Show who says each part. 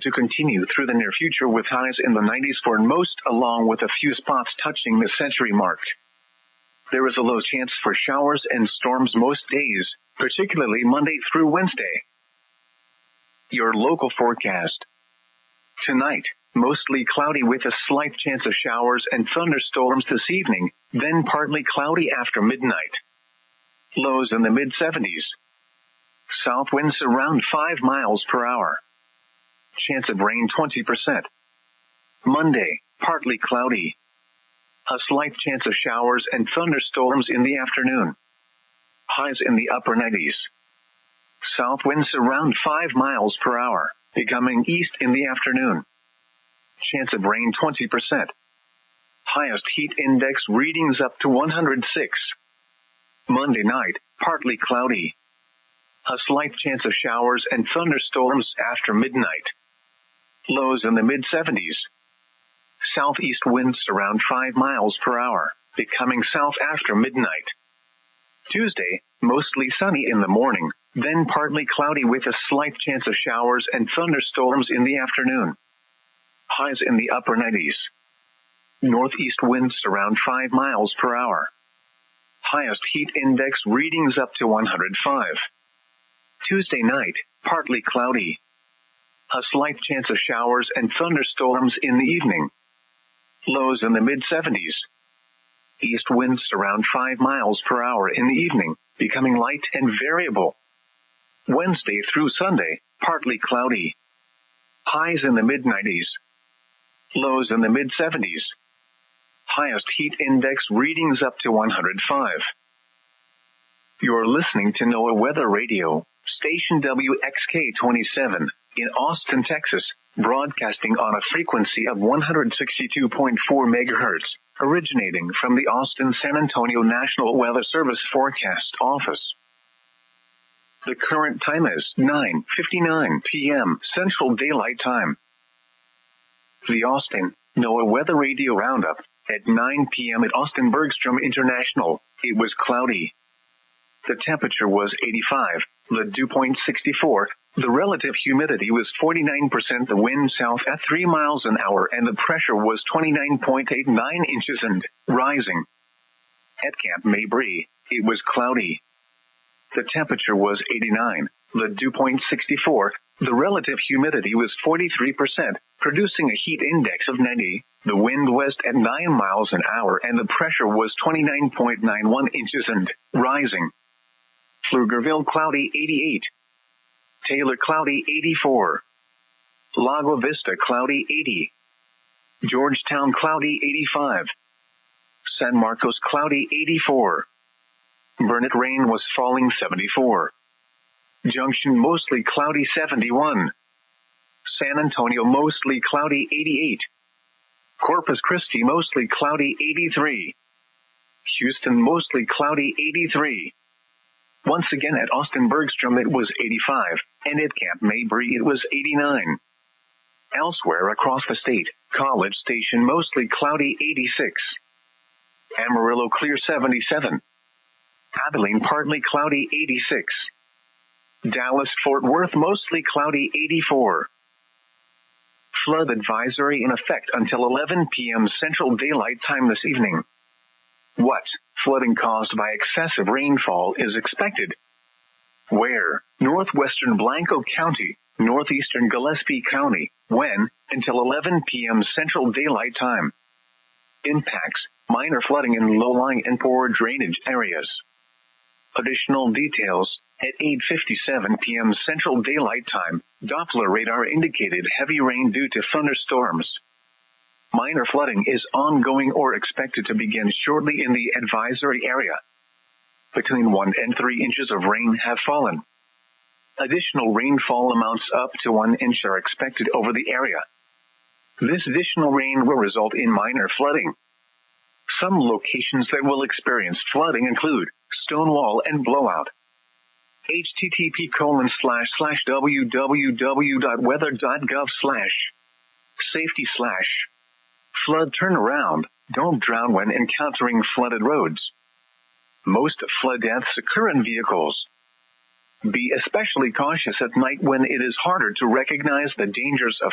Speaker 1: to continue through the near future with highs in the 90s for most, along with a few spots touching the century mark. There is a low chance for showers and storms most days, particularly Monday through Wednesday. Your local forecast. Tonight, mostly cloudy with a slight chance of showers and thunderstorms this evening, then partly cloudy after midnight. Lows in the mid-70s. South winds around 5 miles per hour. Chance of rain 20%. Monday, partly cloudy. A slight chance of showers and thunderstorms in the afternoon. Highs in the upper 90s. South winds around 5 miles per hour, becoming east in the afternoon. Chance of rain 20%. Highest heat index readings up to 106. Monday night, partly cloudy. A slight chance of showers and thunderstorms after midnight. Lows in the mid-70s. Southeast winds around 5 miles per hour, becoming south after midnight. Tuesday, mostly sunny in the morning, then partly cloudy with a slight chance of showers and thunderstorms in the afternoon. Highs in the upper 90s. Northeast winds around 5 miles per hour. Highest heat index readings up to 105. Tuesday night, partly cloudy. A slight chance of showers and thunderstorms in the evening. Lows in the mid-70s. East winds around 5 miles per hour in the evening, becoming light and variable. Wednesday through Sunday, partly cloudy. Highs in the mid-90s. Lows in the mid-70s. Highest heat index readings up to 105. You're listening to NOAA Weather Radio, station WXK-27, in Austin, Texas, broadcasting on a frequency of 162.4 megahertz, originating from the Austin-San Antonio National Weather Service Forecast Office. The current time is 9:59 p.m. Central Daylight Time. The Austin NOAA Weather Radio Roundup. At 9 p.m. at Austin Bergstrom International, it was cloudy. The temperature was 85, the dew point 64, the relative humidity was 49%, the wind south at 3 miles an hour, and the pressure was 29.89 inches and rising. At Camp Mabry, it was cloudy. The temperature was 89, the dew point 64, the relative humidity was 43%, producing a heat index of 90, the wind west at 9 miles an hour, and the pressure was 29.91 inches and rising. Pflugerville cloudy 88. Taylor cloudy 84. Lago Vista cloudy 80. Georgetown cloudy 85. San Marcos cloudy 84. Burnett rain was falling 74. Junction mostly cloudy 71. San Antonio mostly cloudy 88. Corpus Christi mostly cloudy 83. Houston mostly cloudy 83. Once again at Austin Bergstrom it was 85, and at Camp Mabry it was 89. Elsewhere across the state, College Station mostly cloudy 86. Amarillo clear 77. Abilene partly cloudy 86. Dallas Fort Worth mostly cloudy 84. Flood advisory in effect until 11 p.m. Central Daylight Time this evening. What flooding caused by excessive rainfall is expected? Where? Northwestern Blanco County, northeastern Gillespie County. When? Until 11 p.m. Central Daylight Time. Impacts: minor flooding in low-lying and poor drainage areas. Additional details: at 8:57 p.m. Central Daylight Time, Doppler radar indicated heavy rain due to thunderstorms. Minor flooding is ongoing or expected to begin shortly in the advisory area. Between 1 and 3 inches of rain have fallen. Additional rainfall amounts up to 1 inch are expected over the area. This additional rain will result in minor flooding. Some locations that will experience flooding include Stonewall and Blowout. http://www.weather.gov/safety/ flood turnaround. Don't drown when encountering flooded roads. Most flood deaths occur in vehicles. Be especially cautious at night when it is harder to recognize the dangers of